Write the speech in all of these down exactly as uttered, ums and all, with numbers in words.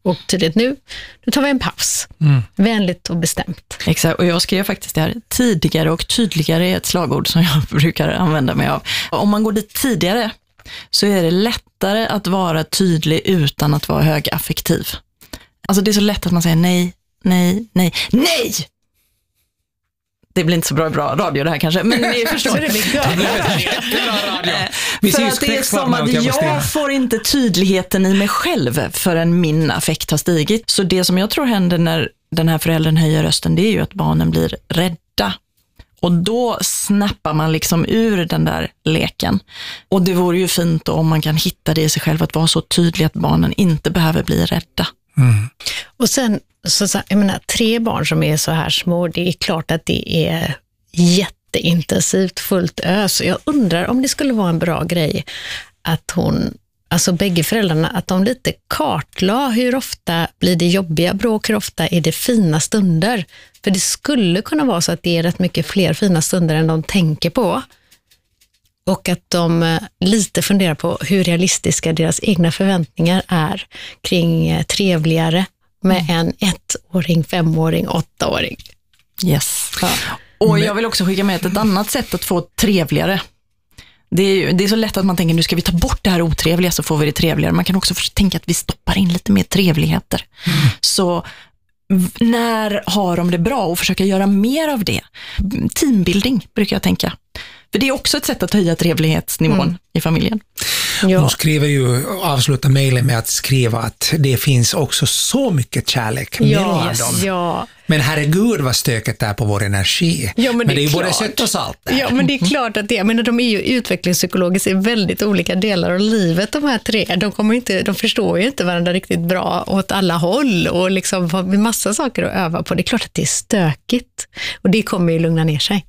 och tydligt. Nu, nu tar vi en paus. Mm. Vänligt och bestämt. Exakt, och jag skrev faktiskt det här. Tidigare och tydligare är ett slagord som jag brukar använda mig av. Om man går dit tidigare så är det lättare att vara tydlig utan att vara högaffektiv. Alltså det är så lätt att man säger nej, nej, nej, nej! Det blir inte så bra, bra radio det här kanske, men ni förstår. det blir gött. Det blir jättebra radio. Vi För att det är som att jag får inte tydligheten i mig själv förrän min affekt har stigit. Så det som jag tror händer när den här föräldern höjer rösten, det är ju att barnen blir rädda. Och då snappar man liksom ur den där leken. Och det vore ju fint om man kan hitta det i sig själv, att vara så tydlig att barnen inte behöver bli rädda. Mm. Och sen, så, så, jag menar, tre barn som är så här små, det är klart att det är jätteintensivt, fullt ös. Jag undrar om det skulle vara en bra grej att hon, alltså bägge föräldrarna, att de lite kartla hur ofta blir det jobbiga bråk, hur ofta är det fina stunder. För det skulle kunna vara så att det är rätt mycket fler fina stunder än de tänker på. Och att de lite funderar på hur realistiska deras egna förväntningar är kring trevligare med mm. en ettåring, femåring, åttaåring. Yes. Ja. Och jag vill också skicka med ett, ett annat sätt att få trevligare. Det är, ju, det är så lätt att man tänker, nu ska vi ta bort det här otrevliga så får vi det trevligare. Man kan också tänka att vi stoppar in lite mer trevligheter. Mm. Så när har de det bra och försöka göra mer av det? Teambuilding brukar jag tänka. För det är också ett sätt att höja trevlighetsnivån mm. i familjen. Ja. Hon skriver ju, avslutar mejlen med att skriva att det finns också så mycket kärlek ja, mellan yes, dem. Ja. Men herregud vad stöket är på vår energi. Ja, men, men det, det är ju klart. både sött och salt där. Ja, men det är klart att det är. Men de är ju utvecklingspsykologiskt i väldigt olika delar av livet, de här tre. De, kommer inte, de förstår ju inte varandra riktigt bra åt alla håll och liksom har massa saker att öva på. Det är klart att det är stökigt och det kommer ju lugna ner sig.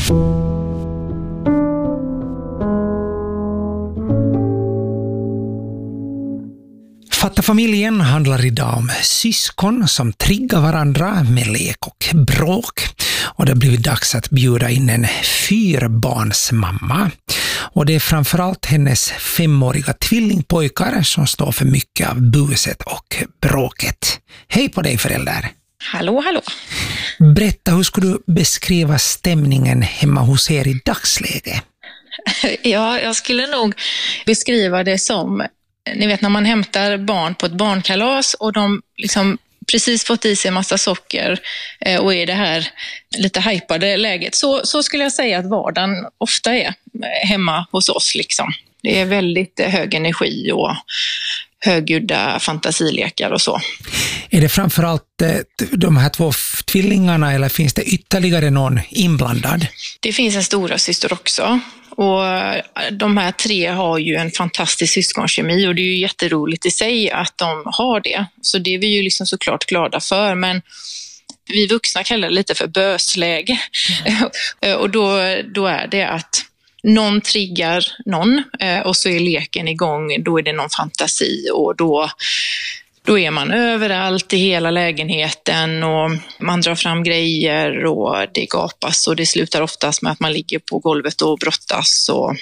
Fatta familjen handlar idag om syskon som triggar varandra med lek och bråk. Och det har blivit dags att bjuda in en fyrbarnsmamma. Och det är framförallt hennes femåriga tvillingpojkar som står för mycket av buset och bråket. Hej på dig förälder! Hallå, hallå! Berätta, hur skulle du beskriva stämningen hemma hos er i dagsläge? Ja, jag skulle nog beskriva det som, ni vet när man hämtar barn på ett barnkalas och de liksom precis fått i sig en massa socker och är det här lite hypade läget. Så, så skulle jag säga att vardagen ofta är hemma hos oss. Liksom. Det är väldigt hög energi och högljudda fantasilekar och så. Är det framförallt de här två tvillingarna eller finns det ytterligare någon inblandad? Det finns en stora syster också. Och de här tre har ju en fantastisk syskonkemi och det är ju jätteroligt i sig att de har det. Så det är vi ju liksom såklart glada för, men vi vuxna kallar det lite för bösläge. Mm. Och då, då är det att någon triggar någon och så är leken igång, då är det någon fantasi och då... Då är man överallt i hela lägenheten och man drar fram grejer och det gapas och det slutar oftast med att man ligger på golvet och brottas. Och,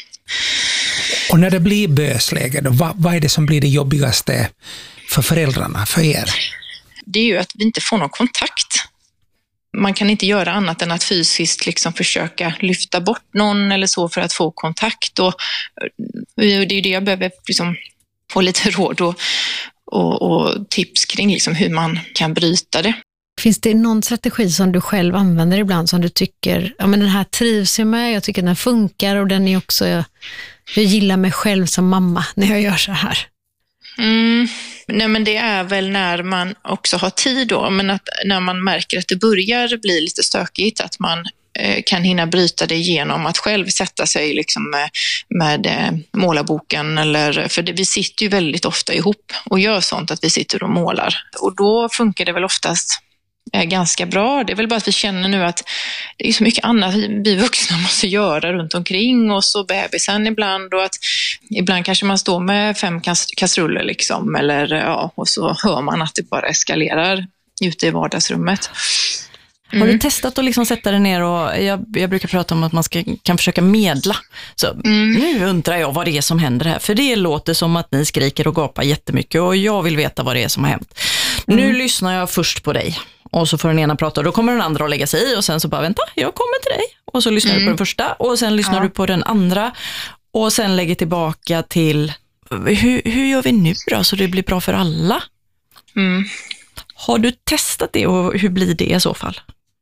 och när det blir bösläge, då, vad, vad är det som blir det jobbigaste för föräldrarna, för er? Det är ju att vi inte får någon kontakt. Man kan inte göra annat än att fysiskt liksom försöka lyfta bort någon eller så för att få kontakt. Och det är ju det jag behöver liksom få lite råd och Och, och tips kring liksom hur man kan bryta det. Finns det någon strategi som du själv använder ibland som du tycker, ja men den här trivs jag med, jag tycker den funkar och den är också, jag, jag gillar mig själv som mamma när jag gör så här? Mm, nej men det är väl när man också har tid då, men att när man märker att det börjar bli lite stökigt, att man kan hinna bryta det genom att själv sätta sig liksom med, med eh, målarboken. Eller, för det, vi sitter ju väldigt ofta ihop och gör sånt att vi sitter och målar. Och då funkar det väl oftast eh, ganska bra. Det är väl bara att vi känner nu att det är så mycket annat vi vuxna måste göra runt omkring och så bebisen ibland. Och att ibland kanske man står med fem kas- kastruller liksom, eller, ja, och så hör man att det bara eskalerar ute i vardagsrummet. Mm. Har du testat att liksom sätta dig ner och jag, jag brukar prata om att man ska, kan försöka medla. Så mm. nu undrar jag vad det är som händer här. För det låter som att ni skriker och gapar jättemycket och jag vill veta vad det är som har hänt. Nu mm. lyssnar jag först på dig. Och så får den ena prata och då kommer den andra att lägga sig i. Och sen så bara, vänta, jag kommer till dig. Och så lyssnar mm. du på den första. Och sen lyssnar ja. du på den andra. Och sen lägger tillbaka till, hur, hur gör vi nu då? Så det blir bra för alla. Mm. Har du testat det och hur blir det i så fall?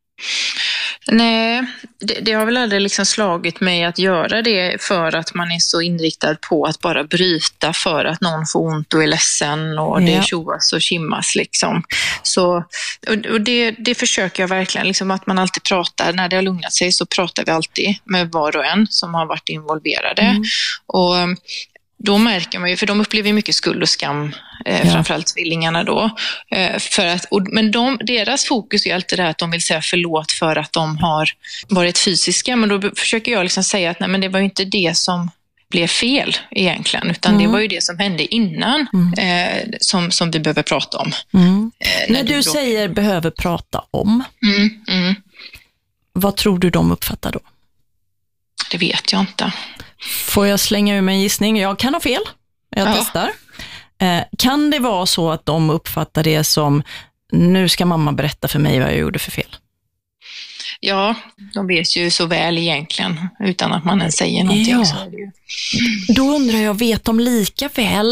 Nej, det, det har väl aldrig liksom slagit mig att göra det för att man är så inriktad på att bara bryta för att någon får ont och är ledsen och det ja. tjoas och kimmas liksom. Så, och, och det, det försöker jag verkligen, liksom att man alltid pratar, när det har lugnat sig så pratar vi alltid med var och en som har varit involverade. Mm. Och då märker man ju, för de upplever mycket skuld och skam, eh, ja. framförallt tvillingarna då. Eh, för att, och, men de, deras fokus är alltid det här att de vill säga förlåt för att de har varit fysiska. Men då försöker jag liksom säga att nej, men det var ju inte det som blev fel egentligen, utan mm. det var ju det som hände innan mm. eh, som, som vi behöver prata om. Mm. Eh, när, när du, du då... säger behöver prata om, mm, mm. vad tror du de uppfattar då? Det vet jag inte. Får jag slänga ur mig en gissning? Jag kan ha fel. Jag ja. testar. Eh, kan det vara så att de uppfattar det som, nu ska mamma berätta för mig vad jag gjorde för fel? Ja, de vet ju så väl egentligen utan att man ens säger någonting. Ja. Så är det ju. Då undrar jag, vet de lika väl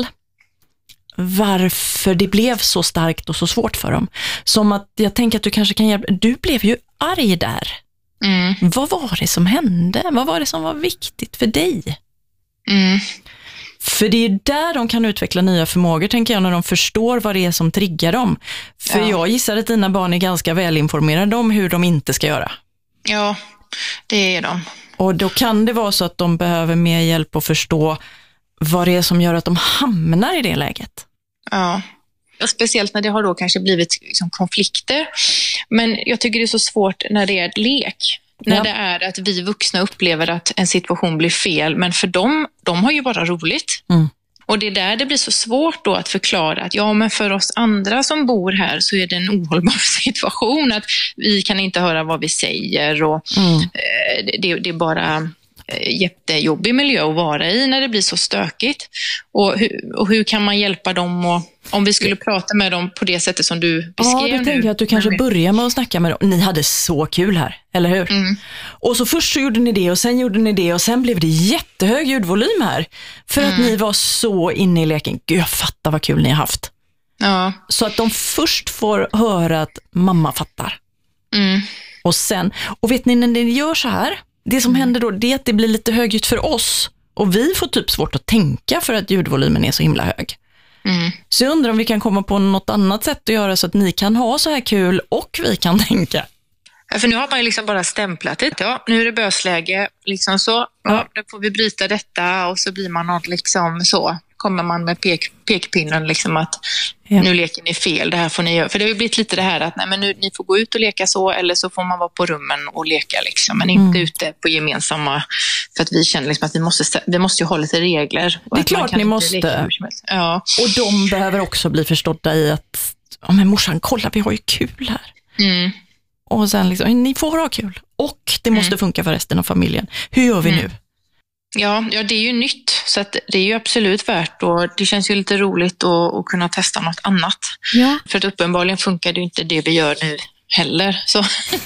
varför det blev så starkt och så svårt för dem? Som att jag tänker att du kanske kan hjälpa. Du blev ju arg där. Mm. Vad var det som hände? Vad var det som var viktigt för dig? Mm. För det är där de kan utveckla nya förmågor, tänker jag, när de förstår vad det är som triggar dem. För ja. jag gissar att dina barn är ganska välinformerade om hur de inte ska göra. Ja, det är de. Och då kan det vara så att de behöver mer hjälp att förstå vad det är som gör att de hamnar i det läget. Ja. Och speciellt när det har då kanske blivit liksom konflikter. Men jag tycker det är så svårt när det är ett lek. När ja. det är att vi vuxna upplever att en situation blir fel. Men för dem, de har ju bara roligt. Mm. Och det är där det blir så svårt då att förklara att ja, men för oss andra som bor här så är det en ohållbar situation. Att vi kan inte höra vad vi säger och mm. eh, det, det är bara jättejobbig miljö att vara i när det blir så stökigt. Och hur, och hur kan man hjälpa dem? Och om vi skulle prata med dem på det sättet som du beskrev. Ja, då tänker jag att du kanske börjar med att snacka med dem. Ni hade så kul här, eller hur? Mm. Och så först så gjorde ni det och sen gjorde ni det och sen blev det jättehög ljudvolym här. För mm. att ni var så inne i leken. Gud, jag fattar vad kul ni har haft. Ja. Så att de först får höra att mamma fattar. Mm. Och sen, och vet ni när ni gör så här, det som händer då, det är att det blir lite högljutt för oss. Och vi får typ svårt att tänka för att ljudvolymen är så himla hög. Mm. Så jag undrar om vi kan komma på något annat sätt att göra så att ni kan ha så här kul och vi kan tänka. Ja, för nu har man ju liksom bara stämplat det. Ja, nu är det bösläge. Liksom så. Ja, ja. Då får vi bryta detta och så blir man något liksom så. Kommer man med pek, pekpinnen liksom att ja. nu leker ni fel, det här får ni göra. För det har ju blivit lite det här att nej, men nu, ni får gå ut och leka så eller så får man vara på rummen och leka liksom, men inte mm. ute på gemensamma, för att vi känner liksom att vi måste, vi måste ju ha lite regler. Det är klart ni måste. Ja. Och de behöver också bli förstådda i att ja, men morsan, kolla, vi har ju kul här. Mm. Och sen liksom, ni får ha kul. Och det måste mm. funka för resten av familjen. Hur gör vi mm. nu? Ja, ja, det är ju nytt, så att det är ju absolut värt och det känns ju lite roligt att, att kunna testa något annat. Ja. För att uppenbarligen funkar det ju inte det vi gör nu heller. Så.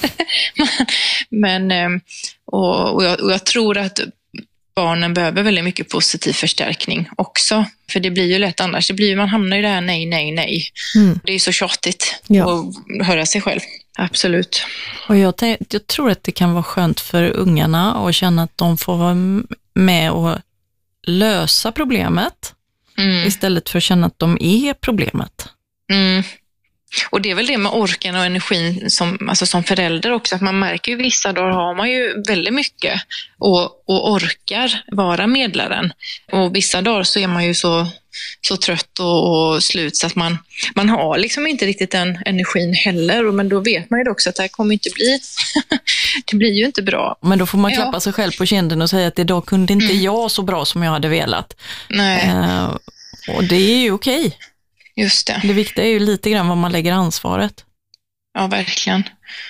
Men, och, och, jag, och jag tror att barnen behöver väldigt mycket positiv förstärkning också. För det blir ju lätt annars, det blir ju, man hamnar i det här nej, nej, nej. Mm. Det är ju så tjatigt ja. att höra sig själv. Absolut. Och jag, jag tror att det kan vara skönt för ungarna att känna att de får vara med och lösa problemet mm. istället för att känna att de är problemet. Mm. Och det är väl det med orken och energin som, alltså som förälder också, att man märker ju vissa dagar har man ju väldigt mycket och, och orkar vara medlaren. Och vissa dagar så är man ju så, så trött och, och slut så att man, man har liksom inte riktigt den energin heller. Men då vet man ju också att det här kommer inte bli, det blir ju inte bra. Men då får man klappa ja. sig själv på kinden och säga att idag kunde inte mm. jag så bra som jag hade velat. Nej. Uh, och det är ju okej. Okay. Just det. Det viktiga är ju lite grann vad man lägger ansvaret. Ja, verkligen.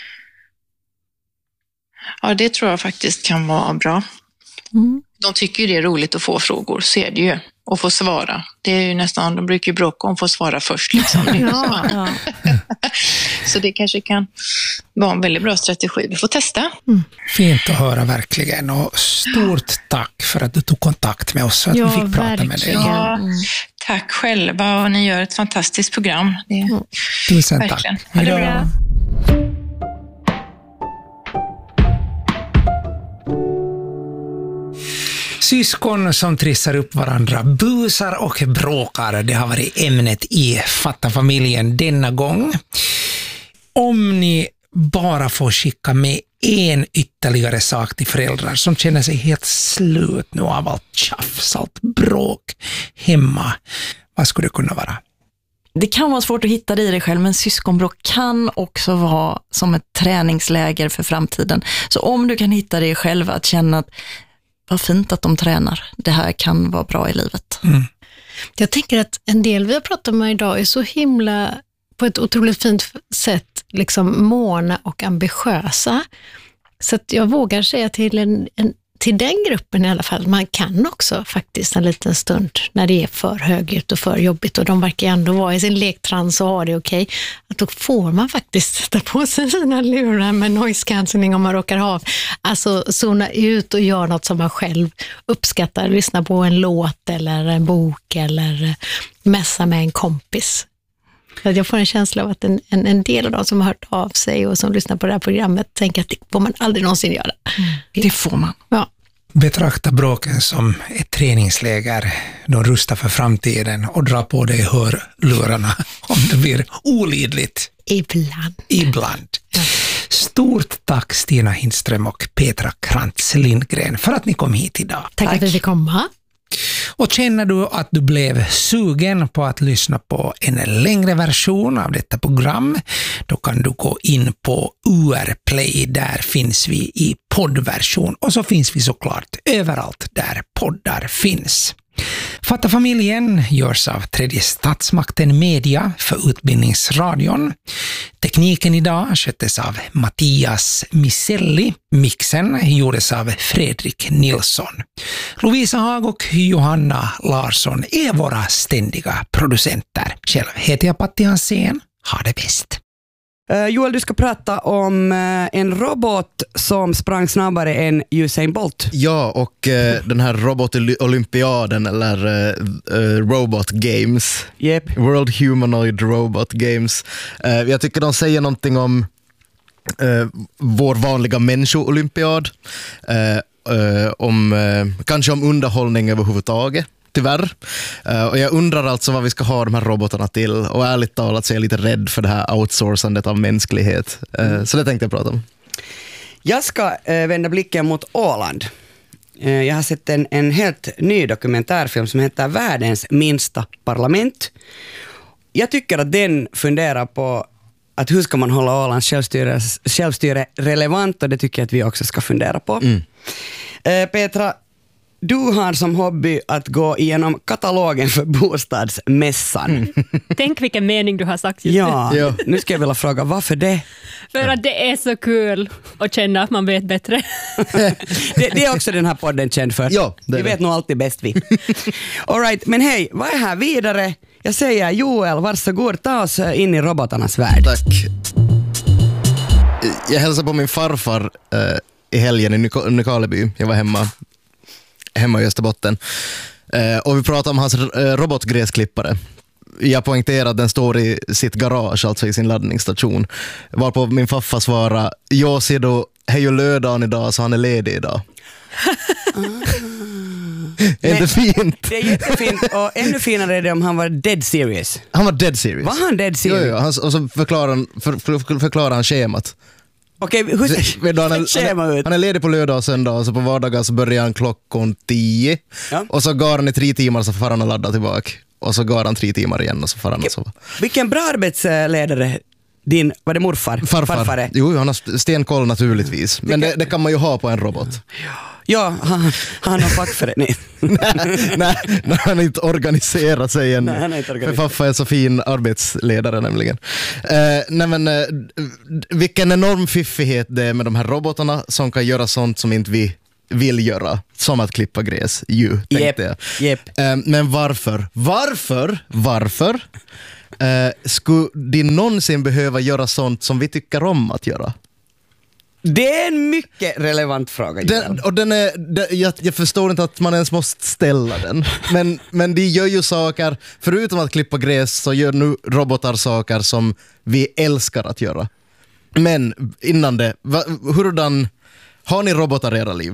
Ja, det tror jag faktiskt kan vara bra. Mm. De tycker ju det är roligt att få frågor, så är det ju. och få svara. Det är ju nästan, de brukar ju bråka om att få svara först. Liksom. Ja, ja. Så det kanske kan vara en väldigt bra strategi. Vi får testa. Mm. Fint att höra verkligen, och stort tack för att du tog kontakt med oss så att ja, vi fick prata verkligen. med dig. Ja, tack själva, och ni gör ett fantastiskt program. Det är Mm. Tusen verkligen. tack. Ha det Hejdå. bra. Syskon som trissar upp varandra, busar och bråkar. Det har varit ämnet i Fatta familjen denna gång. Om ni bara får skicka med en ytterligare sak till föräldrar som känner sig helt slut nu av allt tjafs, allt bråk hemma, vad skulle det kunna vara? Det kan vara svårt att hitta det i dig själv, men syskonbråk kan också vara som ett träningsläger för framtiden. Så om du kan hitta det själv, att känna att vad fint att de tränar. Det här kan vara bra i livet. Mm. Jag tänker att en del vi har pratat med idag är så himla, på ett otroligt fint sätt, liksom måna och ambitiösa. Så att jag vågar säga till, en, en, till den gruppen i alla fall, man kan också faktiskt en liten stund när det är för högljutt och för jobbigt och de verkar ändå vara i sin lektrans och ha det okej, att då får man faktiskt sätta på sig sina lurar med noise cancelling om man råkar ha. Alltså zona ut och göra något som man själv uppskattar. Lyssna på en låt eller en bok eller mässa med en kompis. Jag får en känsla av att en, en, en del av de som har hört av sig och som lyssnar på det här programmet tänker att det får man aldrig någonsin göra. Mm. Det får man. Ja. Betrakta bråken som ett träningsläger. De rustar för framtiden och drar på dig hörlurarna om det blir olidligt. Ibland. Ibland. Ja. Stort tack Stina Hindström och Petra Krantz Lindgren för att ni kom hit idag. Tack, tack. Att vi fick komma. Och känner du att du blev sugen på att lyssna på en längre version av detta program, då kan du gå in på U R Play. Där finns vi i poddversion och så finns vi såklart överallt där poddar finns. Fatta familjen görs av Tredje statsmakten Media för Utbildningsradion. Tekniken idag sköttes av Mattias Miselli. Mixen gjordes av Fredrik Nilsson. Lovisa Hag och Johanna Larsson är våra ständiga producenter. Själv heter jag Patti Hansén. Ha det bäst. Uh, Joel, du ska prata om uh, en robot som sprang snabbare än Usain Bolt. Ja, och uh, den här robot-olympiaden eller uh, uh, Robot Games. Yep. World Humanoid Robot Games. Uh, jag tycker de säger någonting om uh, vår vanliga människo-olympiad. Uh, uh, om, uh, kanske om underhållning överhuvudtaget. Tyvärr. Uh, och jag undrar alltså vad vi ska ha de här robotarna till. Och ärligt talat så är jag lite rädd för det här outsourcandet av mänsklighet. Uh, mm. Så det tänkte jag prata om. Jag ska uh, vända blicken mot Åland. Uh, jag har sett en, en helt ny dokumentärfilm som heter Världens minsta parlament. Jag tycker att den funderar på att hur ska man hålla Ålands självstyre, självstyre relevant, och det tycker jag att vi också ska fundera på. Mm. Uh, Petra, du har som hobby att gå igenom katalogen för bostadsmässan. Mm. Tänk vilken mening du har sagt just ja, ja, nu ska jag vilja fråga, varför det? För att det är så kul att känna att man vet bättre. det, det är också den här podden känd för. Ja, det vi vet nog alltid bäst vi. All right, men hej, vad är här vidare? Jag säger Joel, varsågod, ta oss in i robotarnas värld. Tack. Jag hälsade på min farfar eh, i helgen i Nyk- Nykarleby. Jag var hemma hemma i Österbotten. Eh, och vi pratade om hans eh, robotgräsklippare. Jag poängterade att den står i sitt garage, alltså i sin laddningsstation. Varpå min farfar svarade, jag ser då, är ju lördagen idag så han är ledig idag. Ah. Är det fint? Det är jättefint, och ännu finare är det om han var dead serious. Han var dead serious. Var han dead serious? Jo, jo. Han, och så förklarar han, för, för, förklarar han schemat. Okej, hur ser han, schema ut? Han är ledig på lördag och söndag, och så på vardagar så börjar han klockan tio. Ja. Och så går han i tre timmar så får han och laddar tillbaka. Och så går han tre timmar igen och så får han och sova. Vilken bra arbetsledare din, var det morfar? Farfar. Farfar jo, han har stenkoll naturligtvis. Men det, det kan man ju ha på en robot. Ja, ja han, han har fackförening. nej, nej, nej, han har inte organiserat sig än. Nej, han är inte organiserat. För farfar är så fin arbetsledare nämligen. Eh, nej men, eh, vilken enorm fiffighet det är med de här robotarna som kan göra sånt som inte vi vill göra, som att klippa gräs ju, tänkte Yep, jag. yep. Eh, men varför? Varför? Varför eh, skulle de någonsin behöva göra sånt som vi tycker om att göra? Det är en mycket relevant fråga. Den, och den är, den, jag, jag förstår inte att man ens måste ställa den. Men, men de gör ju saker, förutom att klippa gräs så gör nu robotar saker som vi älskar att göra. Men innan det, va, hurdan, har ni robotar i era liv?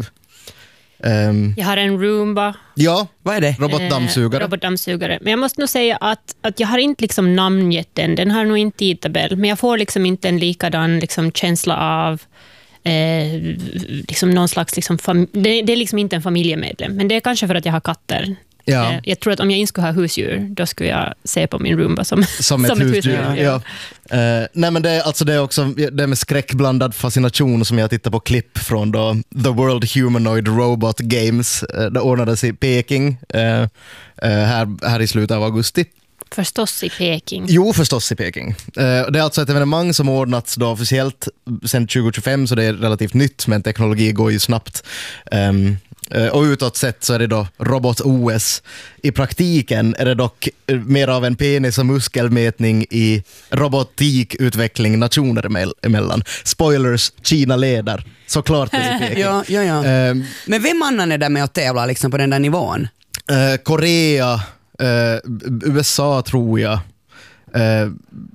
Um, Jag har en Roomba. ja, Vad är det? robotdammsugare. Eh, robotdammsugare. Men jag måste nog säga att, att jag har inte liksom namngett den. Den har nog inte tidtabell. Men jag får liksom inte en likadan liksom känsla av eh, liksom någon slags liksom fam- det, det är liksom inte en familjemedlem. Men det är kanske för att jag har katter. Ja. Eh, jag tror att om jag inte skulle ha husdjur, då skulle jag se på min Roomba som, Som ett husdjur. Ja. Uh, nej men det är, alltså det är också det är med skräckblandad fascination som jag tittar på klipp från då The World Humanoid Robot Games. Uh, det ordnades i Peking uh, uh, här, här i slutet av augusti. Förstås i Peking. Jo, förstås i Peking. Uh, det är alltså ett evenemang som ordnats då officiellt sedan tjugo tjugofem, så det är relativt nytt, men teknologi går ju snabbt. Um, Och utåt sett så är det då robot-O S. I praktiken är det dock mer av en penis- och muskelmätning i robotikutveckling nationer emellan. Spoilers, Kina leder. Såklart det är Peking. Ja, ja, ja. Um, Men vem annan är där med att tävla liksom på den där nivån? uh, Korea, uh, U S A tror jag. Uh,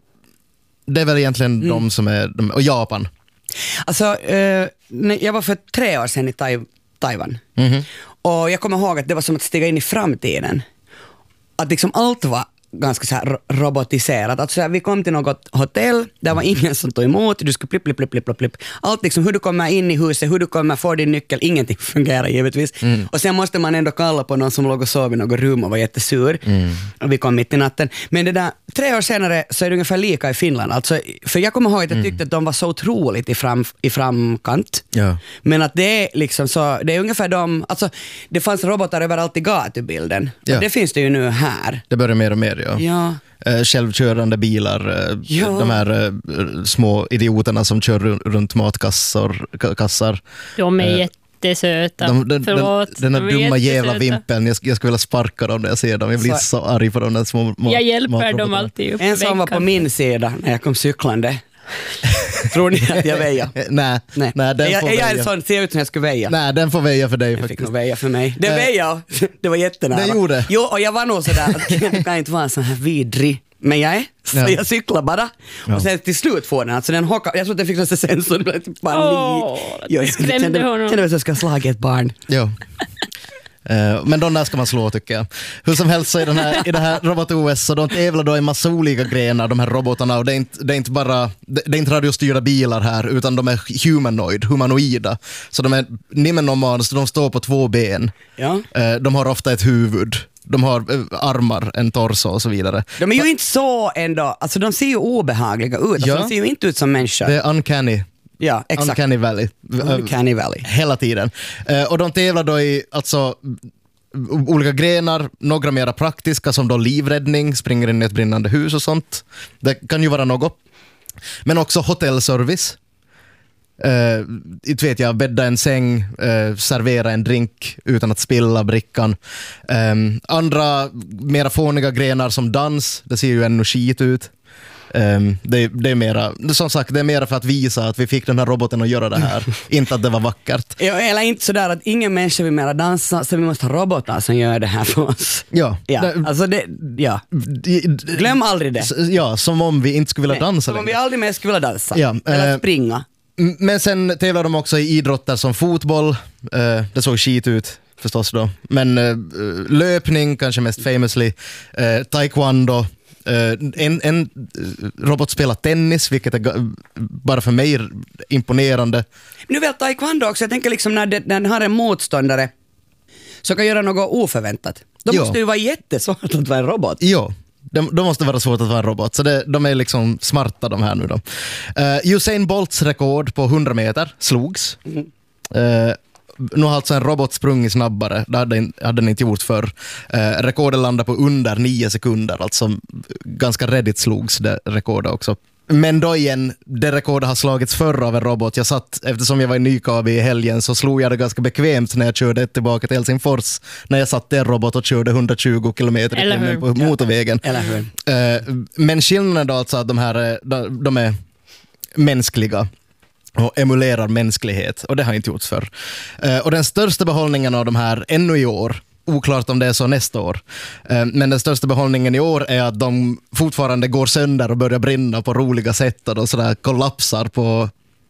det är väl egentligen mm. de som är... De, och Japan. Alltså, uh, jag var för tre år sedan i Taiwan. Taiwan. Mm-hmm. Och jag kommer ihåg att det var som att stiga in i framtiden. Att liksom allt var ganska så här robotiserat. Att så här, vi kom till något hotell, där var ingen som tog emot, du skulle plipp, plipp, plipp, plipp, plipp. Allt liksom, hur du kommer in i huset, hur du kommer få din nyckel, ingenting fungerar givetvis. Mm. Och sen måste man ändå kalla på någon som låg och sov i något rum och var jättesur. Mm. Och vi kom mitt i natten. Men det där, tre år senare så är det ungefär lika i Finland. Alltså, för jag kommer ihåg att jag tyckte mm. att de var så otroligt i, fram, i framkant. Ja. Men att det är liksom så, det är ungefär de, alltså det fanns robotar överallt i gatubilden. Ja. Och det finns det ju nu här. Det börjar mer och mer. Ja. Ja. Uh, självkörande bilar, uh, ja. de här uh, små idioterna som kör runt, runt matkassar. Kassar. De är uh, jättesöta. De, den, Förlåt, den, den här de dumma jävla vimpeln, jag, jag skulle vilja sparka dem när jag ser dem. Jag blir så, så arg på de där små mat, Jag hjälper dem alltid upp. En som var på min sida när jag kom cyklande. Tror ni att jag väjer? Nej, nej. nej den jag, får jag väja. är en sån, ser ut som jag skulle väja. Nej, den får väja för dig den faktiskt. Den fick nog väja för mig. Det väja, det var jättenära. Det gjorde. Jo, och jag var nog sådär att det kan inte vara så här vidrig. Men jag är, så ja. jag cyklar bara. Ja. Och sen till slut får den, alltså den hockar, jag tror att den fick någon sensor, det blev typ bara oh, jag kände honom. Kände att jag ska slaga ett barn. Ja. Uh, men de där ska man slå tycker jag. Hur som helst så i, den här, i det här robot-O S så de tävlar då i massa olika grenar, de här robotarna, och det är inte, det är inte bara det, det är inte radiostyrda bilar här, utan de är humanoid, humanoida. Så de är nimenoman, så de står på två ben. Ja. Uh, de har ofta ett huvud. De har uh, armar, en torso och så vidare. De är ju inte så ändå, alltså de ser ju obehagliga ut, alltså, ja. De ser ju inte ut som människor. Det är uncanny. Ja, exakt. Uncanny Valley. Uncanny Valley. Hela tiden. Uh, och de tävlar då i alltså, olika grenar, några mera praktiska som då livräddning, springer in i ett brinnande hus och sånt. Det kan ju vara något. Men också hotellservice. Uh, inte vet jag, bädda en säng, uh, servera en drink utan att spilla brickan. Um, andra mera fåniga grenar som dans, det ser ju ännu skit ut. Um, det, det är mera, som sagt, det är mera för att visa att vi fick den här roboten att göra det här. Inte att det var vackert. Ja, eller inte sådär att ingen människa vill mera dansa, så vi måste ha robotar som gör det här för oss. Ja. Ja, det, alltså det, ja. Glöm aldrig det. Ja, som om vi inte skulle vilja dansa. Som om vi aldrig mer skulle vilja dansa. Ja, eller springa. Men sen tävlar de också i idrotter som fotboll. Uh, det såg skit ut förstås då. Men uh, löpning, kanske mest famously. Uh, taekwondo. Uh, en, en robot spelar tennis, vilket är g- bara för mig imponerande. Nu väl taekwondo också, jag tänker liksom när, det, när den har en motståndare så kan göra något oförväntat. Då måste det ju vara jättesvårt att vara en robot. Ja, de, de måste vara svårt att vara en robot. Så det, de är liksom smarta de här nu då. Uh, Usain Bolts rekord på hundra meter slogs. Mm. Uh, Nu har alltså en robot sprungit snabbare. Det hade, hade den inte gjort förr. Eh, rekordet landade på under nio sekunder. Alltså ganska redigt slogs det rekordet också. Men då igen, det rekordet har slagits förr av en robot. Jag satt, eftersom jag var i Nykabi i helgen, så slog jag det ganska bekvämt när jag körde tillbaka till Helsingfors. När jag satt där robot och körde hundratjugo kilometer i timmen på motorvägen. Eller hur? Uh, men skillnaden då alltså att de här de, de är mänskliga och emulerar mänsklighet. Och det har inte gjorts förr. Uh, och den största behållningen av de här ännu i år, oklart om det är så nästa år. Men den största behållningen i år är att de fortfarande går sönder och börjar brinna på roliga sätt och så där kollapsar på...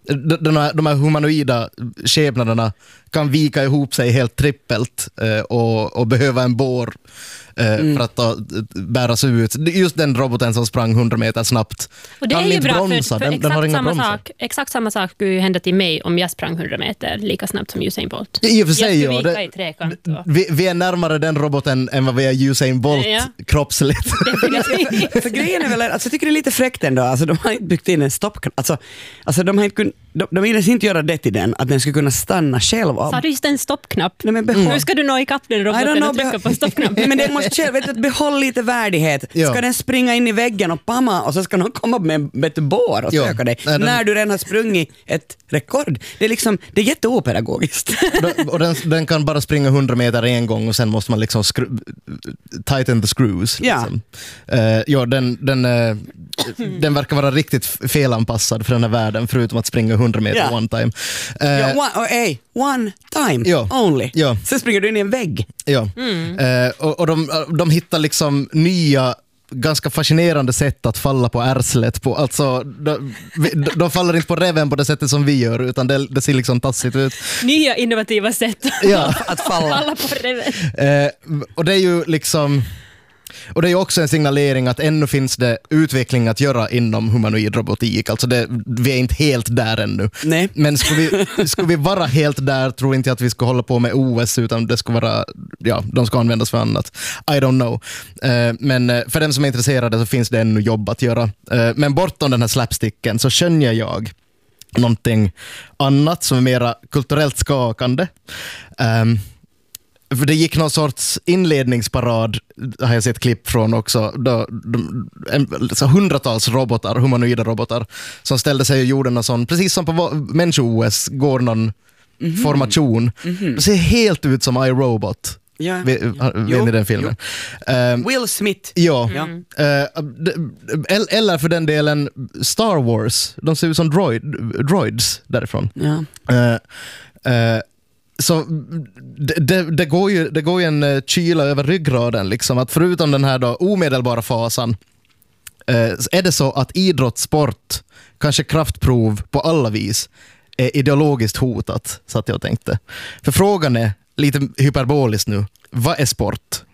De här, de här humanoida skepnaderna kan vika ihop sig helt trippelt och, och behöva en bår mm. för att ta, bäras ut. Just den roboten som sprang hundra meter snabbt. Och det kan är ju inte bra, bromsa. för, för den, exakt, den har samma inga sak, exakt samma sak skulle ju hända till mig om jag sprang hundra meter lika snabbt som Usain Bolt. I och för sig, jag skulle ja, vika i trekant. Och... Vi, vi är närmare den roboten än vad vi är Usain Bolt ja. kroppsligt. för, för grejen är väl, alltså, jag tycker det är lite fräckt ändå, alltså, de har inte byggt in en stoppknapp, alltså, alltså de har inte kun, de, de vill inte göra det till den, att den ska kunna stanna själv. Av. Sa du just en stoppknapp? Nej, men behåll. Hur ska du nå ikapp den roboten och trycka på stoppknappen? Men den måste själv, vet du, behåll lite värdighet. Ja. Ska den springa in i väggen och pamma och så ska någon komma med ett bår och söka dig Nej, den... när du redan har sprungit ett rekord. Det är liksom, det är jätteopedagogiskt. Och den, den kan bara springa hundra meter en gång och sen måste man liksom skru- tighten the screws. Liksom. Ja, uh, ja den, den, uh, den verkar vara riktigt felanpassad för den här världen, förutom att springa hundra meter ja. one time. Uh, ja, one, oh, hey, one time ja. only. Ja. Sen springer du in i en vägg. Ja, mm. uh, och, och de, de hittar liksom nya ganska fascinerande sätt att falla på ärslet på. Alltså, de, de faller inte på reven på det sättet som vi gör, utan det, det ser liksom tassigt ut. Nya innovativa sätt ja. att falla. falla på reven. Eh, och det är ju liksom... Och det är ju också en signalering att ännu finns det utveckling att göra inom humanoid robotik. Alltså det, vi är inte helt där ännu. Nej. Men skulle vi, skulle vi vara helt där, tror inte att vi ska hålla på med O S, utan det ska vara, ja, de ska användas för annat. I don't know. Eh, men för dem som är intresserade så finns det ännu jobb att göra. Eh, men bortom den här slapsticken så skönjer jag någonting annat som är mera kulturellt skakande. Um, För det gick någon sorts inledningsparad, har jag sett klipp från också, då, de, en, så hundratals robotar, humanoida robotar, som ställde sig och gjorde någon sån, precis som på människo-O S går någon mm-hmm. formation. Mm-hmm. Det ser helt ut som iRobot. Ja. Vet ni den filmen? Um, Will Smith. Ja. Mm. Uh, eller för den delen Star Wars. De ser ut som droid, droids därifrån. Ja. Uh, uh, Så det, det, det, går ju, det går ju en kyla över ryggraden liksom, att förutom den här då omedelbara fasan eh, är det så att idrottssport, kanske kraftprov på alla vis, är ideologiskt hotat, så att jag tänkte. För frågan är lite hyperboliskt nu, vad är sport?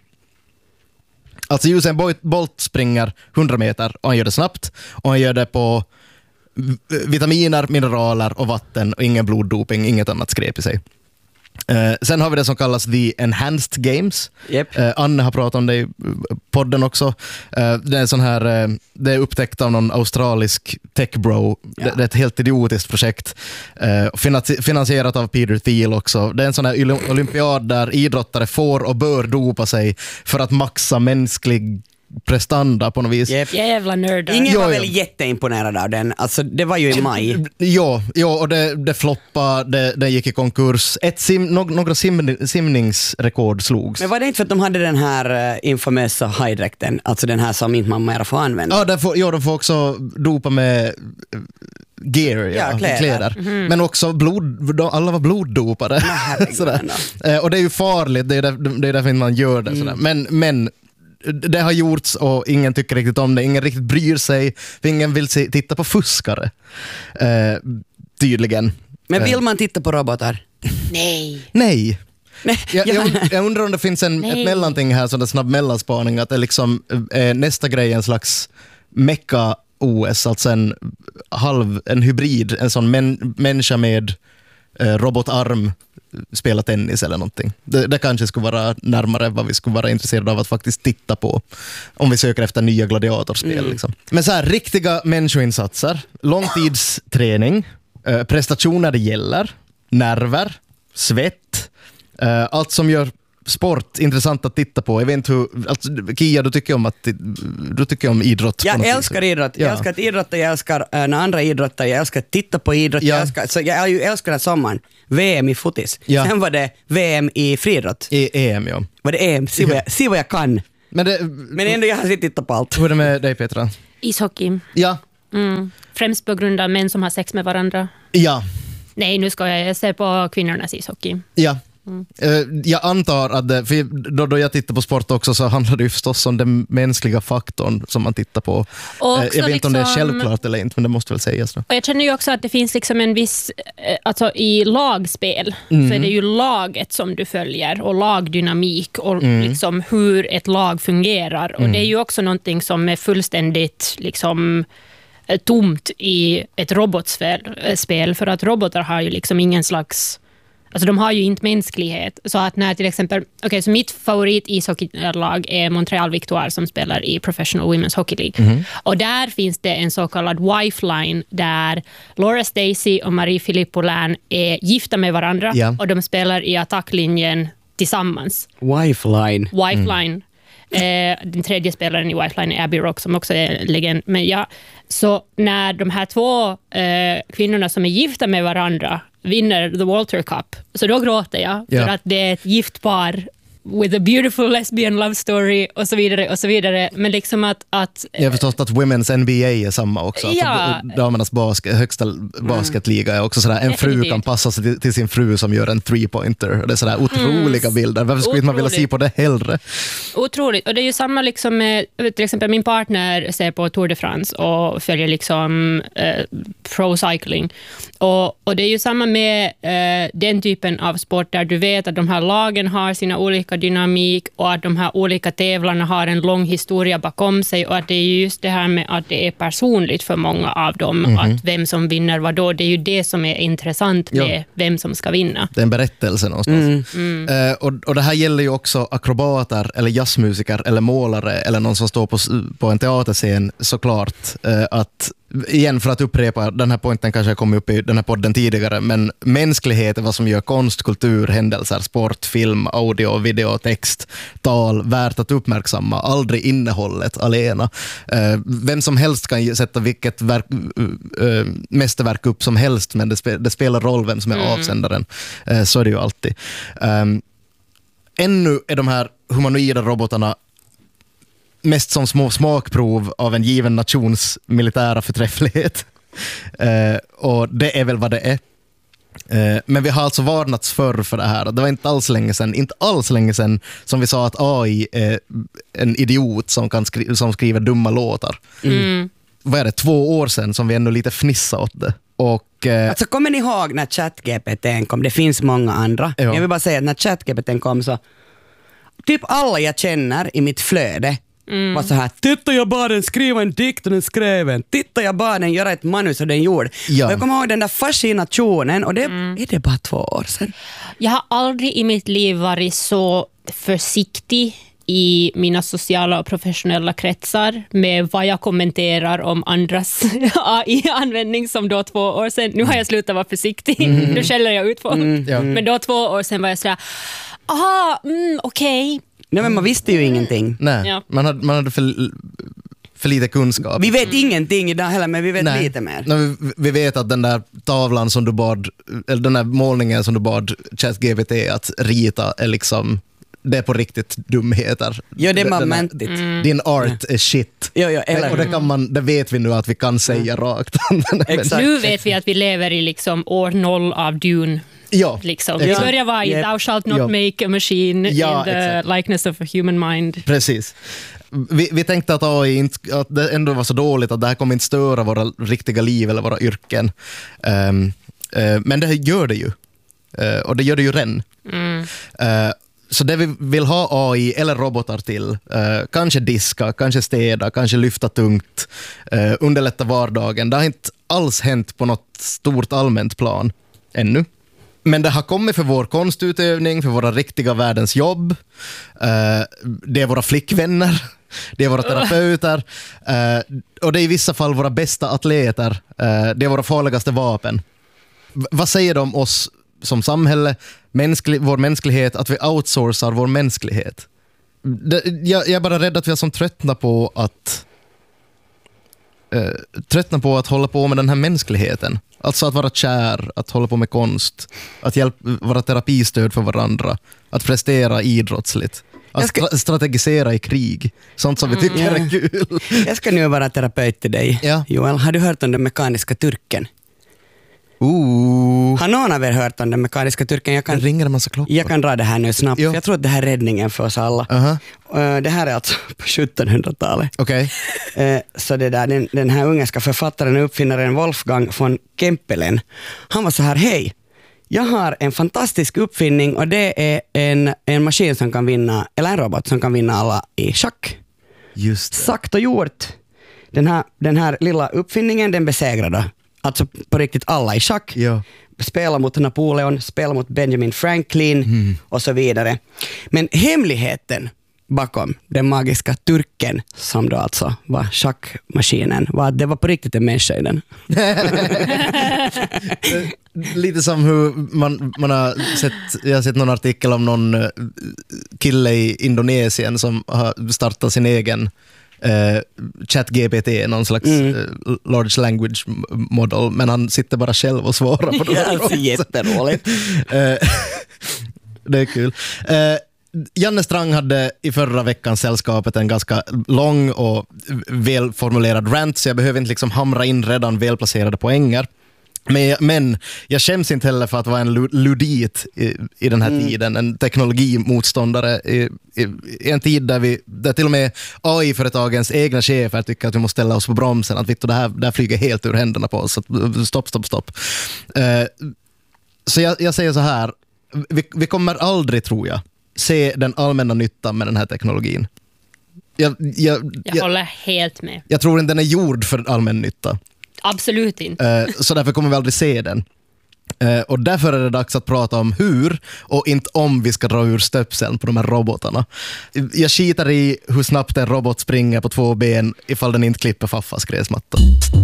Alltså Usain Bolt springer hundra meter och han gör det snabbt och han gör det på vitaminer, mineraler och vatten och ingen bloddoping, inget annat skräp i sig. Uh, sen har vi det som kallas The Enhanced Games. Yep. Uh, Anne har pratat om det i podden också. Uh, det är sån här, uh, det är upptäckt av någon australisk techbro. Ja. Det, det är ett helt idiotiskt projekt. Uh, finansi- finansierat av Peter Thiel också. Det är en sån här olympiad där idrottare får och bör dopa sig för att maxa mänsklig prestanda på något vis. Yep. Jävla nördar. Ingen jo, var jo. väl jätteimponerad av den. Alltså, det var ju i maj. Ja, ja och det, det floppade, det, det gick i konkurs. Ett sim, no, några sim, simningsrekord slogs. Men var det inte för att de hade den här uh, infamösa hajdräkten, alltså den här som inte man mer får använda? Ja, de får, ja, de får också dopa med gear, ja, ja, kläder. kläder. Mm-hmm. Men också blod, alla var bloddopade. Sådär. Och det är ju farligt, det är, där, det är därför man gör det. Mm. Men, men det har gjorts och ingen tycker riktigt om det. Ingen riktigt bryr sig. För ingen vill se, titta på fuskare. Eh, tydligen. Men vill man titta på robotar? Nej. Nej. Nej. Jag, jag, jag undrar om det finns en, ett mellanting här, sån där snabb mellanspaning, att det liksom eh, nästa grej är en slags mecha-O S, alltså en halv, en hybrid, en sån män, människa med eh, robotarm spela tennis eller någonting. Det, det kanske skulle vara närmare vad vi skulle vara intresserade av att faktiskt titta på om vi söker efter nya gladiatorspel. Mm. Liksom. Men så här, riktiga människoinsatser, långtidsträning, eh, prestationer det gäller, nerver, svett, eh, allt som gör sport intressant att titta på. Jag vet inte hur, alltså, Kia, du tycker om att du tycker om idrott. Jag älskar idrott. Jag Ja. älskar att idrotta, jag älskar äh, när andra idrottar, jag älskar att titta på idrott. Ja. Jag, älskar, så jag är ju älskar den sommaren. V M i fotis. Ja. Sen var det V M i friidrott. I E M, ja. Var det E M? Se vad jag, se vad jag kan. Men, det, Men ändå jag har sett tittat på allt. hur är det med dig, Petra? Ishockey. Ja. Mm. Främst på grund av män som har sex med varandra. Ja. Nej, nu ska jag, jag se på kvinnornas ishockey. Ja. Mm. Jag antar att det, för då, då jag tittar på sport också så handlar det ju förstås om den mänskliga faktorn som man tittar på. Och jag vet inte om det är liksom, självklart eller inte, men det måste väl sägas. Då. Och jag känner ju också att det finns liksom en viss, alltså i lagspel mm. så är det ju laget som du följer och lagdynamik och mm. liksom hur ett lag fungerar. Mm. Och det är ju också någonting som är fullständigt liksom tomt i ett robotspel, för att robotar har ju liksom ingen slags, alltså de har ju inte mänsklighet. Så att när till exempel, okej okay, så mitt favorit ishockeylag är Montreal Victoire som spelar i Professional Women's Hockey League. Mm. Och där finns det en så kallad wife-line där Laura Stacey och Marie-Philippe Poulin är gifta med varandra yeah. och de spelar i attacklinjen tillsammans. Wife-line. Wife-line. Mm. Eh, den tredje spelaren i Wife-line är Abby Rock som också är legend. Men ja, så när de här två eh, kvinnorna som är gifta med varandra vinner the Walter Cup, så då gråter jag yeah. för att det är ett gift par with a beautiful lesbian love story och så vidare och så vidare. Men liksom att... att jag har förstått att Women's N B A är samma också. Ja. Alltså, damernas basket, högsta basketliga är också sådär. En Definitivt. fru kan passa sig till, till sin fru som gör en three-pointer. Det är sådär otroliga mm. bilder. Varför skulle man vilja se på det hellre? Otroligt. Och det är ju samma liksom med, till exempel min partner ser på Tour de France och följer liksom eh, pro cycling. Och, och det är ju samma med eh, den typen av sport där du vet att de här lagen har sina olika dynamik och att de här olika tävlarna har en lång historia bakom sig och att det är just det här med att det är personligt för många av dem, mm-hmm. att vem som vinner vad då, det är ju det som är intressant med ja. vem som ska vinna. Det är en berättelse någonstans. Mm. Mm. Uh, och, och det här gäller ju också akrobater eller jazzmusiker eller målare eller någon som står på, på en teaterscen såklart, uh, att igen för att upprepa, den här pointen kanske har kommit upp i den här podden tidigare, men mänsklighet är vad som gör konst, kultur, händelser, sport, film, audio, video, text, tal värt att uppmärksamma, aldrig innehållet alena. Uh, vem som helst kan sätta vilket verk, uh, mästerverk upp som helst, men det, spe, det spelar roll vem som är mm. avsändaren. Uh, så är det ju alltid. Um, ännu är de här humanoida robotarna mest som små smakprov av en given nations militära förträfflighet. Uh, och det är väl vad det är. Uh, men vi har alltså varnats förr för det här. Det var inte alls länge sedan, inte alls länge sedan som vi sa att A I är en idiot som, kan skri- som skriver dumma låtar. Mm. Vad är det? Två år sedan som vi ännu lite fnissade åt det. Och, uh, alltså kommer ni ihåg när ChatGPT kom? Det finns många andra. Ja. Jag vill bara säga att när ChatGPT kom så typ alla jag känner i mitt flöde Mm. var så här, titta jag bara den skriva en dikt och den skrev en, titta jag bara den göra ett manus och den gjorde. Ja. Och jag kommer ihåg den där fascinationen och det mm. är det bara två år sedan. Jag har aldrig i mitt liv varit så försiktig i mina sociala och professionella kretsar med vad jag kommenterar om andras A I-användning som då två år sedan. Nu har jag slutat vara försiktig, mm. nu skäller jag ut folk. Mm. Ja. Men då två år sedan var jag sådär, aha, mm, okej. Okay. Nej, men man visste ju ingenting. Nej, ja. man, hade, man hade för, för lite kunskap. Vi vet mm. ingenting idag heller, men vi vet Nej. lite mer. Nej, vi, vi vet att den där tavlan som du bad, eller den där målningen som du bad ChatGPT att rita är liksom, det är på riktigt dumheter. Ja, det är momentigt. Mm. Din art är shit. Ja, ja, eller. Och det, kan man, det vet vi nu att vi kan säga mm. rakt. Exakt. Nu vet vi att vi lever i liksom år noll av Dune. Ja, liksom. Vi börjar vara i yep. thou shalt not ja. make a machine ja, in the exakt. likeness of a human mind. Precis. Vi, vi tänkte att, A I inte, att det ändå var så dåligt att det här kommer inte störa våra riktiga liv eller våra yrken. Um, uh, men det gör det ju. Uh, och det gör det ju redan. Mm. Uh, så det vi vill ha A I eller robotar till, uh, kanske diska, kanske städa, kanske lyfta tungt, uh, underlätta vardagen. Det har inte alls hänt på något stort allmänt plan ännu. Men det har kommit för vår konstutövning, för våra riktiga världens jobb. Uh, det är våra flickvänner, det är våra terapeuter. Uh, och det är i vissa fall våra bästa atleter. Uh, det är våra farligaste vapen. V- vad säger de om oss som samhälle, mänsklig, vår mänsklighet, att vi outsourcar vår mänsklighet. Det, jag, jag är bara rädd att vi är som tröttna på att eh, tröttna på att hålla på med den här mänskligheten. Alltså att vara kär, att hålla på med konst, att hjälp, vara terapistöd för varandra, att prestera idrottsligt, att ska... stra- strategisera i krig. Sånt som vi tycker mm. är kul. Jag ska nu vara terapeut till dig, ja. Joel. Har du hört om den mekaniska turken? Ooh. Har någon av er hört om den mekaniska turken? Jag kan, det ringer en massa klockor. Jag kan dra det här nu snabbt, för jag tror att det här är räddningen för oss alla. Uh-huh. Det här är alltså på sjuttonhundratalet. Okay. Så det där, den, den här ungerska författaren och uppfinnaren Wolfgang von Kempelen, han var så här: hej, jag har en fantastisk uppfinning och det är en, en maskin som kan vinna, eller en robot som kan vinna alla i schack. Just det. Sagt och gjort. Den här, den här lilla uppfinningen, den besegrade alltså på riktigt alla i schack. Ja. Spela mot Napoleon, spela mot Benjamin Franklin mm. och så vidare. Men hemligheten bakom den magiska turken, som då alltså var schackmaskinen, var att det var på riktigt en människa i den. Lite som hur man, man har sett, jag har sett någon artikel om någon kille i Indonesien som har startat sin egen Uh, ChatGPT, någon slags mm. uh, large language model, men han sitter bara själv och svarar på de här frågorna. Jätteroligt. uh, det är kul. Uh, Janne Strang hade i förra veckans sällskapet en ganska lång och välformulerad rant, så jag behöver inte liksom hamra in redan välplacerade poänger. Men, men jag skäms inte heller för att vara en ludit i, i den här mm. tiden, en teknologimotståndare i, i, i en tid där, vi, där till och med A I-företagens egna chefer tycker att vi måste ställa oss på bromsen, att det här, det här flyger helt ur händerna på oss, så stopp, stopp, stopp. Uh, så jag, jag säger så här, vi, vi kommer aldrig, tror jag, se den allmänna nyttan med den här teknologin. Jag, jag, jag, jag håller helt med. Jag tror inte den är gjord för allmän nytta. Absolut inte. Så därför kommer vi aldrig se den. Och därför är det dags att prata om hur och inte om vi ska dra ur stöpseln på de här robotarna. Jag skitar i hur snabbt en robot springer på två ben ifall den inte klipper Faffas gräsmatta.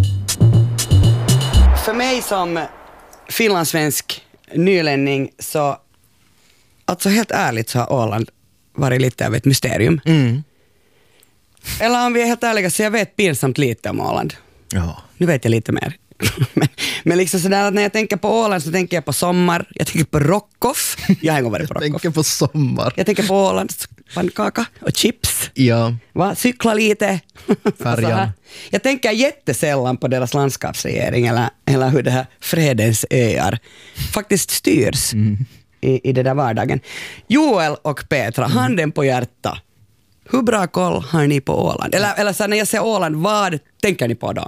För mig som finlandssvensk nylänning så, alltså helt ärligt, så har Åland varit lite av ett mysterium. Mm. Eller om vi är helt ärliga, så jag vet pinsamt lite om Åland. Ja. Nu vet jag lite mer. men, men liksom sådär att när jag tänker på Åland så tänker jag på sommar. Jag tänker på Rockoff. Jag har en gång varit på Rockoff. Jag tänker på sommar. Jag tänker på Ålands pannkaka och chips. Ja. Va? Cykla lite. Färjan. Jag tänker jättesällan på deras landskapsregering eller, eller hur det här fredens öar faktiskt styrs mm. i, i det där vardagen. Joel och Petra, mm. handen på hjärta. Hur bra koll har ni på Åland? Eller, eller så när jag säger Åland, vad tänker ni på då?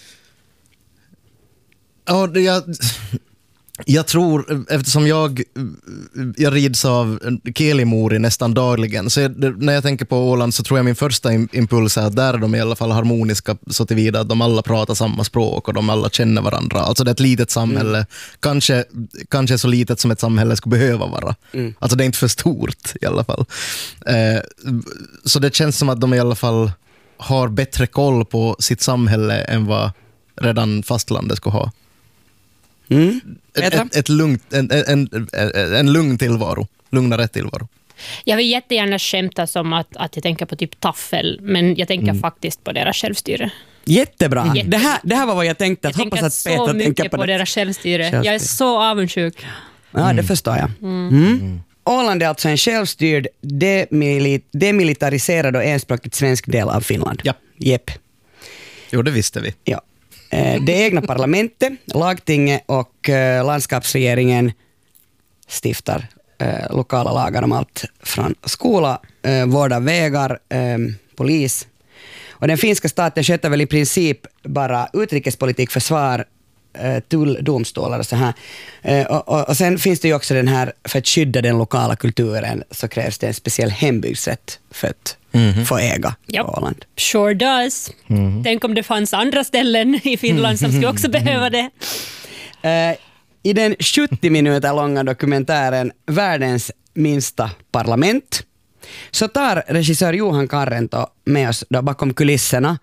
Ja, det, jag, jag tror, eftersom jag, jag rids av Kelimori nästan dagligen, så jag, när jag tänker på Åland så tror jag min första impuls är att där är de i alla fall harmoniska så tillvida att de alla pratar samma språk och de alla känner varandra. Alltså det är ett litet samhälle, mm. kanske, kanske så litet som ett samhälle skulle behöva vara. Mm. Alltså det är inte för stort i alla fall. Eh, så det känns som att de i alla fall har bättre koll på sitt samhälle än vad redan fastlandet ska ha. Mm. Ett, ett, ett lugnt, en, en, en, en lugn tillvaro, lugnare tillvaro. Jag vill jättegärna skämta som att, att jag tänker på typ taffel, men jag tänker mm. faktiskt på deras självstyre. Jättebra. Jätte... Det, här, det här var vad jag tänkte. Att jag hoppas tänker att Peter så mycket tänker på, på det. deras självstyre. självstyre. Jag är så avundsjuk. Ja, mm. det förstår jag. Mm. Mm. Åland är alltså en självstyrd, demili- demilitariserad och enspråkigt svensk del av Finland. Ja. Jepp. Jo, det visste vi. Ja. Det egna parlamentet, lagtinget och eh, landskapsregeringen stiftar eh, lokala lagar om allt från skola, eh, vård av vägar, eh, polis. Och den finska staten sköter väl i princip bara utrikespolitik, försvar, eh, tull, domstolar och så här. Eh, och, och, och sen finns det ju också den här, för att skydda den lokala kulturen så krävs det en speciell hembygdsrätt för att Mm-hmm. få äga yep. på Åland. Sure does. Mm-hmm. Tänk om det fanns andra ställen i Finland som skulle också behöva det. Uh, I den sjuttio minuter långa dokumentären Världens minsta parlament så tar regissör Johan Karrento med oss då bakom kulisserna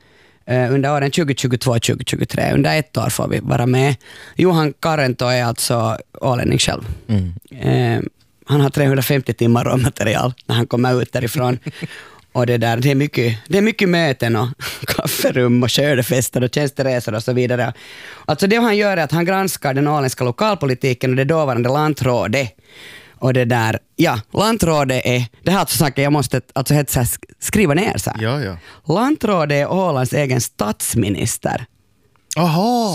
eh, under åren tjugo tjugotvå tjugo tjugotre. Under ett år får vi vara med. Johan Karento är alltså ålänning själv. Mm. Eh, han har trehundrafemtio timmar råmaterial när han kommer ut därifrån. Och det, där, det, är mycket, det är mycket möten och kafferum och skördefester och tjänsteresor och så vidare. Alltså det han gör är att han granskar den åländska lokalpolitiken och det dåvarande lantrådet. Och det där, ja, lantrådet är, det här är alltså saker jag måste alltså helt så här skriva ner så här. Ja, ja. Lantrådet är Ålands egen statsminister. Aha.